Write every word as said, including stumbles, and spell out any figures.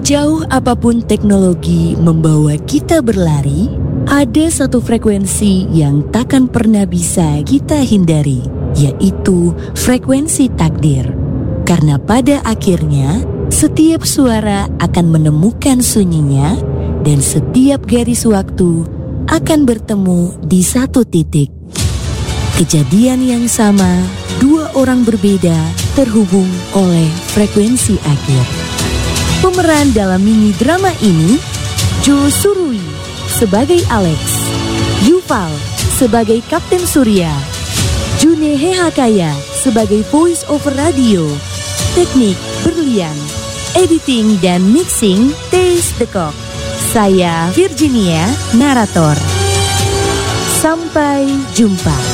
Sejauh apapun teknologi membawa kita berlari, ada satu frekuensi yang takkan pernah bisa kita hindari, yaitu frekuensi takdir. Karena pada akhirnya, setiap suara akan menemukan sunyinya dan setiap garis waktu akan bertemu di satu titik. Kejadian yang sama, dua orang berbeda terhubung oleh frekuensi akhir. Pemeran dalam mini drama ini, Jo Surui sebagai Alex, Yuval sebagai Kapten Surya, June Hehakaya sebagai voice over radio, teknik Berlian, editing dan mixing Taste the Cock. Saya Virginia, narator. Sampai jumpa.